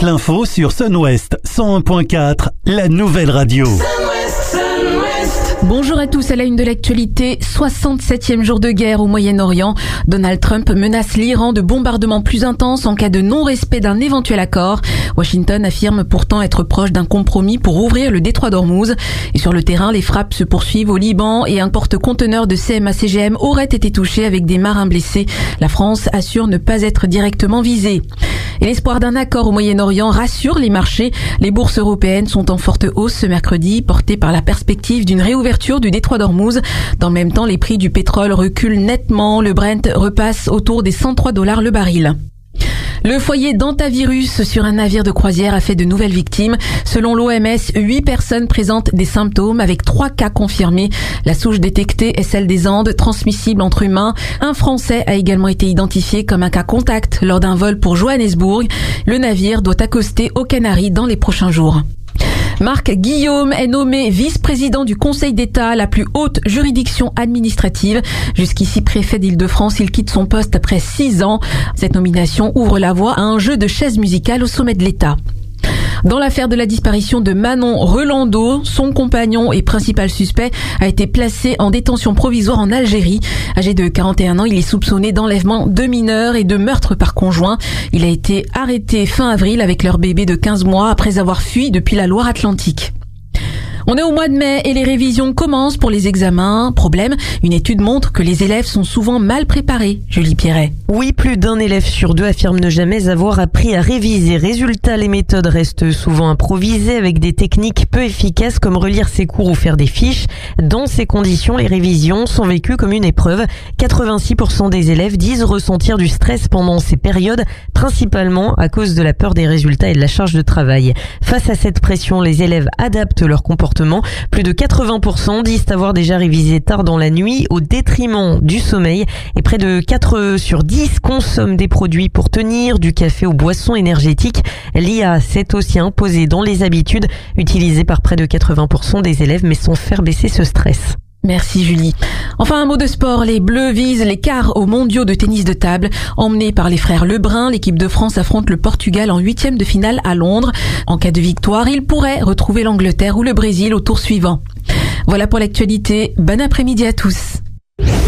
l'info sur Sun-Ouest 101.4, la nouvelle radio. Bonjour à tous, à la une de l'actualité, 67e jour de guerre au Moyen-Orient. Donald Trump menace l'Iran de bombardements plus intenses en cas de non-respect d'un éventuel accord. Washington affirme pourtant être proche d'un compromis pour ouvrir le détroit d'Ormuz. Et sur le terrain, les frappes se poursuivent au Liban et un porte-conteneur de CMA-CGM aurait été touché avec des marins blessés. La France assure ne pas être directement visée. Et l'espoir d'un accord au Moyen-Orient rassure les marchés. Les bourses européennes sont en forte hausse ce mercredi, portées par la perspective d'une réouverture du détroit d'Ormuz. Dans le même temps, les prix du pétrole reculent nettement. Le Brent repasse autour des $103 le baril. Le foyer d'hantavirus sur un navire de croisière a fait de nouvelles victimes. Selon l'OMS, 8 personnes présentent des symptômes avec 3 cas confirmés. La souche détectée est celle des Andes, transmissible entre humains. Un Français a également été identifié comme un cas contact lors d'un vol pour Johannesburg. Le navire doit accoster aux Canaries dans les prochains jours. Marc Guillaume est nommé vice-président du Conseil d'État, la plus haute juridiction administrative. Jusqu'ici préfet d'Île-de-France, il quitte son poste après 6 ans. Cette nomination ouvre la voie à un jeu de chaises musicales au sommet de l'État. Dans l'affaire de la disparition de Manon Rolando, son compagnon et principal suspect a été placé en détention provisoire en Algérie. Âgé de 41 ans, il est soupçonné d'enlèvement de mineurs et de meurtre par conjoint. Il a été arrêté fin avril avec leur bébé de 15 mois après avoir fui depuis la Loire-Atlantique. On est au mois de mai et les révisions commencent pour les examens. Problème, une étude montre que les élèves sont souvent mal préparés. Julie Pierret. Oui, plus d'un élève sur 2 affirme ne jamais avoir appris à réviser. Résultat, les méthodes restent souvent improvisées avec des techniques peu efficaces comme relire ses cours ou faire des fiches. Dans ces conditions, les révisions sont vécues comme une épreuve. 86% des élèves disent ressentir du stress pendant ces périodes, principalement à cause de la peur des résultats et de la charge de travail. Face à cette pression, les élèves adaptent leur comportement. Plus de 80% disent avoir déjà révisé tard dans la nuit au détriment du sommeil et près de 4 sur 10 consomment des produits pour tenir, du café aux boissons énergétiques. L'IA s'est aussi imposée dans les habitudes utilisées par près de 80% des élèves mais sans faire baisser ce stress. Merci Julie. Enfin, un mot de sport. Les Bleus visent les quarts aux mondiaux de tennis de table. Emmenés par les frères Lebrun, l'équipe de France affronte le Portugal en 8e de finale à Londres. En cas de victoire, ils pourraient retrouver l'Angleterre ou le Brésil au tour suivant. Voilà pour l'actualité. Bon après-midi à tous.